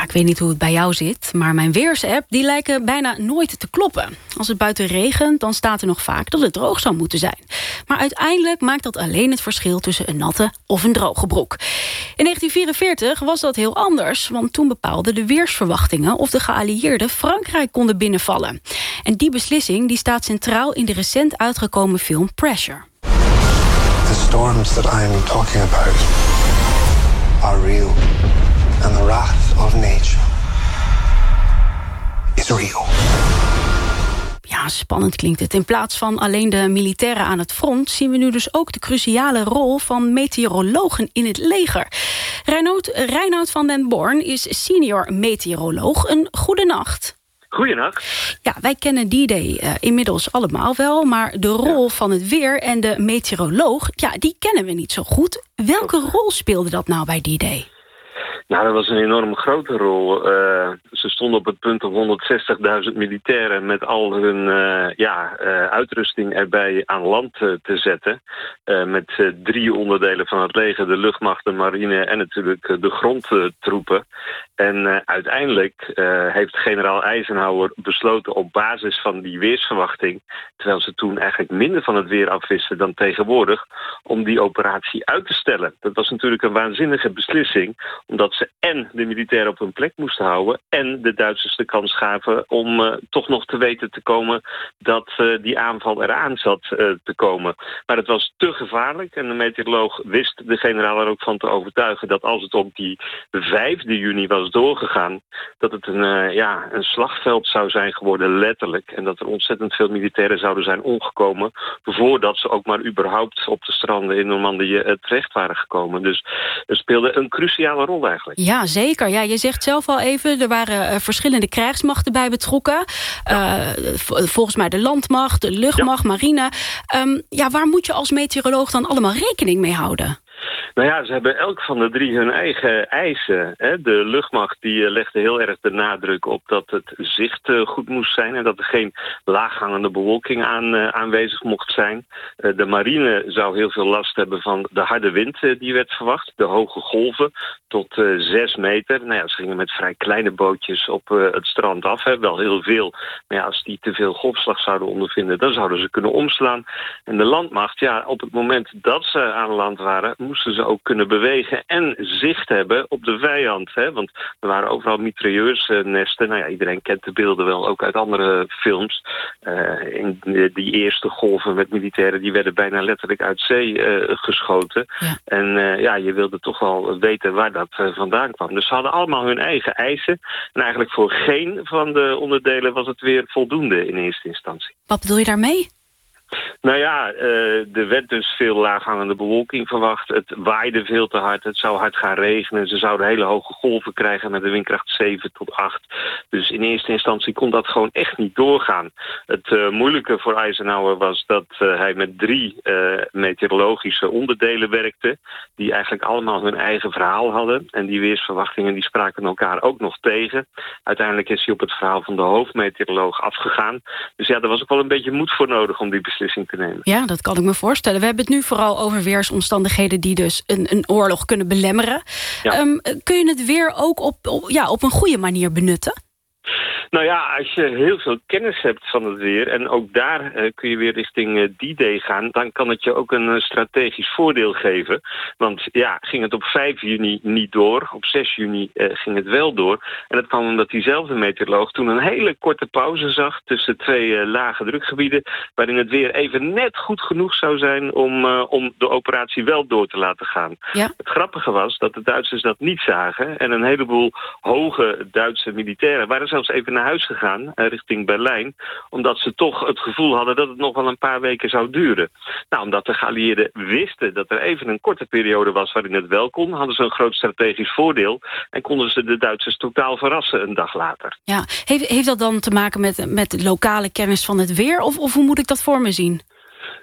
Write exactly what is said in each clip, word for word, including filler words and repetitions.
ik weet niet hoe het bij jou zit, maar mijn weersapp die lijken bijna nooit te kloppen. Als het buiten regent, dan staat er nog vaak dat het droog zou moeten zijn. Maar uiteindelijk maakt dat alleen het verschil tussen een natte of een droge broek. In negentien vierenveertig was dat heel anders, want toen bepaalden de weersverwachtingen of de geallieerden Frankrijk konden binnenvallen. En die beslissing die staat centraal in de recent uitgekomen film Pressure. The storms that I am talking about are real. And the wrath of nature is real. Ja, spannend klinkt het. In plaats van alleen de militairen aan het front zien we nu dus ook de cruciale rol van meteorologen in het leger. Reinoud, Reinoud van den Born is senior meteoroloog. Een goede nacht. Goedenacht. Ja, wij kennen D-Day uh, inmiddels allemaal wel, maar de rol ja. van het weer en de meteoroloog, ja, die kennen we niet zo goed. Welke rol speelde dat nou bij D-Day? Nou, dat was een enorm grote rol. Uh, ze stonden op het punt om honderdzestigduizend militairen met al hun uh, ja, uh, uitrusting erbij aan land uh, te zetten. Uh, met uh, drie onderdelen van het leger, de luchtmacht, de marine en natuurlijk uh, de grondtroepen. En uh, uiteindelijk uh, heeft generaal Eisenhower besloten op basis van die weersverwachting, terwijl ze toen eigenlijk minder van het weer afwisten dan tegenwoordig, om die operatie uit te stellen. Dat was natuurlijk een waanzinnige beslissing, omdat ze en de militairen op hun plek moesten houden en de Duitsers de kans gaven om uh, toch nog te weten te komen dat uh, die aanval eraan zat uh, te komen. Maar het was te gevaarlijk en de meteoroloog wist de generaal er ook van te overtuigen dat als het op die vijfde juni was doorgegaan, dat het een, uh, ja, een slagveld zou zijn geworden, letterlijk. En dat er ontzettend veel militairen zouden zijn omgekomen voordat ze ook maar überhaupt op de stranden in Normandië uh, terecht waren gekomen. Dus er speelde een cruciale rol eigenlijk. Ja, zeker. Ja, je zegt zelf al even, er waren uh, verschillende krijgsmachten bij betrokken. Uh, volgens mij de landmacht, de luchtmacht, ja. marine. Um, ja, waar moet je als meteoroloog dan allemaal rekening mee houden? Nou ja, ze hebben elk van de drie hun eigen eisen. Hè. De luchtmacht die legde heel erg de nadruk op dat het zicht goed moest zijn en dat er geen laaghangende bewolking aan, uh, aanwezig mocht zijn. Uh, de marine zou heel veel last hebben van de harde wind uh, die werd verwacht. De hoge golven tot uh, zes meter. Nou ja, ze gingen met vrij kleine bootjes op uh, het strand af. Hè. Wel heel veel. Maar ja, als die te veel golfslag zouden ondervinden, dan zouden ze kunnen omslaan. En de landmacht, ja, op het moment dat ze aan land waren, moesten ze ook kunnen bewegen en zicht hebben op de vijand. Hè? Want er waren overal mitrailleursnesten. Nou ja, iedereen kent de beelden wel, ook uit andere films. Uh, in de, die eerste golven met militairen, die werden bijna letterlijk uit zee uh, geschoten. Ja. En uh, ja, je wilde toch wel weten waar dat uh, vandaan kwam. Dus ze hadden allemaal hun eigen eisen. En eigenlijk voor geen van de onderdelen was het weer voldoende in eerste instantie. Wat bedoel je daarmee? Nou ja, uh, er werd dus veel laaghangende bewolking verwacht. Het waaide veel te hard. Het zou hard gaan regenen. Ze zouden hele hoge golven krijgen met een windkracht zeven tot acht. Dus in eerste instantie kon dat gewoon echt niet doorgaan. Het uh, moeilijke voor Eisenhower was dat uh, hij met drie uh, meteorologische onderdelen werkte, die eigenlijk allemaal hun eigen verhaal hadden. En die weersverwachtingen die spraken elkaar ook nog tegen. Uiteindelijk is hij op het verhaal van de hoofdmeteoroloog afgegaan. Dus ja, er was ook wel een beetje moed voor nodig om die beslissing te nemen. Ja, dat kan ik me voorstellen. We hebben het nu vooral over weersomstandigheden die dus een, een oorlog kunnen belemmeren. Ja. Um, kun je het weer ook op, op, ja, op een goede manier benutten? Nou ja, als je heel veel kennis hebt van het weer en ook daar uh, kun je weer richting uh, D-Day gaan, dan kan het je ook een uh, strategisch voordeel geven. Want ja, ging het op vijf juni niet door, op zes juni uh, ging het wel door. En dat kwam omdat diezelfde meteoroloog toen een hele korte pauze zag tussen twee uh, lage drukgebieden, waarin het weer even net goed genoeg zou zijn om, uh, om de operatie wel door te laten gaan. Ja. Het grappige was dat de Duitsers dat niet zagen en een heleboel hoge Duitse militairen waren zelfs even naar huis gegaan, uh, richting Berlijn, omdat ze toch het gevoel hadden dat het nog wel een paar weken zou duren. Nou, omdat de geallieerden wisten dat er even een korte periode was waarin het wel kon, hadden ze een groot strategisch voordeel en konden ze de Duitsers totaal verrassen een dag later. Ja, heeft, heeft dat dan te maken met, met lokale kennis van het weer, of, of hoe moet ik dat voor me zien?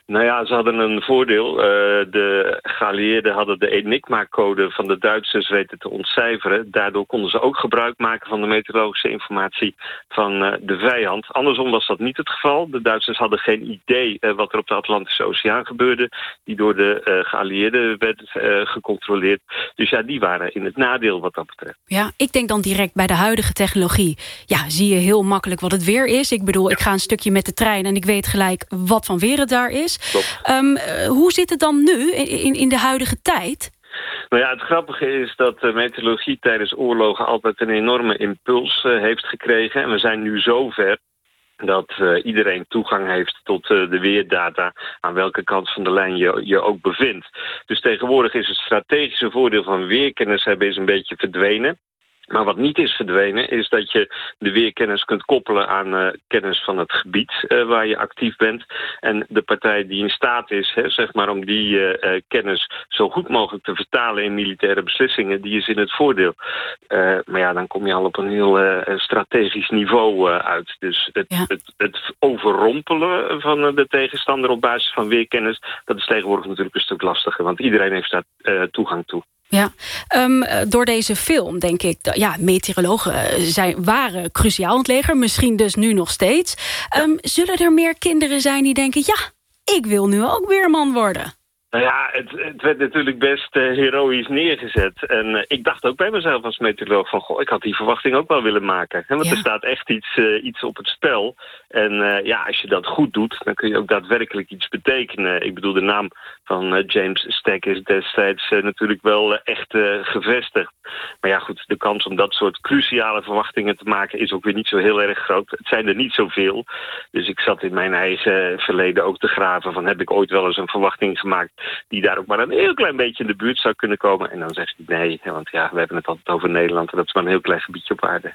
Nou ja, ze hadden een voordeel. Uh, de geallieerden hadden de Enigma-code van de Duitsers weten te ontcijferen. Daardoor konden ze ook gebruik maken van de meteorologische informatie van uh, de vijand. Andersom was dat niet het geval. De Duitsers hadden geen idee uh, wat er op de Atlantische Oceaan gebeurde, die door de uh, geallieerden werd uh, gecontroleerd. Dus ja, die waren in het nadeel wat dat betreft. Ja, ik denk dan direct bij de huidige technologie. Ja, zie je heel makkelijk wat het weer is. Ik bedoel, ik ga een stukje met de trein en ik weet gelijk wat van weer het daar is. Um, uh, hoe zit het dan nu in, in de huidige tijd? Nou ja, het grappige is dat de meteorologie tijdens oorlogen altijd een enorme impuls uh, heeft gekregen. En we zijn nu zover dat uh, iedereen toegang heeft tot uh, de weerdata, aan welke kant van de lijn je je ook bevindt. Dus tegenwoordig is het strategische voordeel van weerkennis hebben is een beetje verdwenen. Maar wat niet is verdwenen is dat je de weerkennis kunt koppelen aan uh, kennis van het gebied uh, waar je actief bent. En de partij die in staat is, hè, zeg maar, om die uh, uh, kennis zo goed mogelijk te vertalen in militaire beslissingen, die is in het voordeel. Uh, maar ja, dan kom je al op een heel uh, strategisch niveau uh, uit. Dus het, ja. het, het overrompelen van de tegenstander op basis van weerkennis, dat is tegenwoordig natuurlijk een stuk lastiger, want iedereen heeft daar uh, toegang toe. Ja, um, door deze film denk ik, ja, meteorologen zijn, waren cruciaal in het leger, misschien dus nu nog steeds. Um, zullen er meer kinderen zijn die denken, ja, ik wil nu ook weerman worden? Nou ja, het, het werd natuurlijk best uh, heroïs neergezet. En uh, ik dacht ook bij mezelf als meteoroloog van, goh, ik had die verwachting ook wel willen maken. He, want ja. er staat echt iets, uh, iets op het spel. En uh, ja, als je dat goed doet, dan kun je ook daadwerkelijk iets betekenen. Ik bedoel, de naam van uh, James Stack is destijds uh, natuurlijk wel uh, echt uh, gevestigd. Maar ja, goed, de kans om dat soort cruciale verwachtingen te maken is ook weer niet zo heel erg groot. Het zijn er niet zoveel. Dus ik zat in mijn eigen verleden ook te graven van, heb ik ooit wel eens een verwachting gemaakt die daar ook maar een heel klein beetje in de buurt zou kunnen komen. En dan zegt hij nee, want ja, we hebben het altijd over Nederland en dat is maar een heel klein gebiedje op aarde.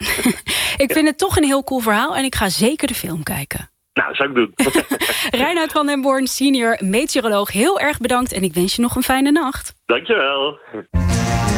Ik vind het toch een heel cool verhaal en ik ga zeker de film kijken. Nou, zou ik doen. Reinoud van den Born, senior meteoroloog, heel erg bedankt en ik wens je nog een fijne nacht. Dankjewel.